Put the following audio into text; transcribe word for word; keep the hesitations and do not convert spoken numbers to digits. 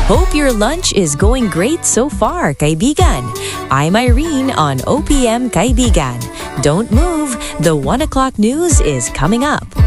Hope your lunch is going great so far, kaibigan. I'm Irene on O P M Kaibigan. Don't move, the one o'clock news is coming up.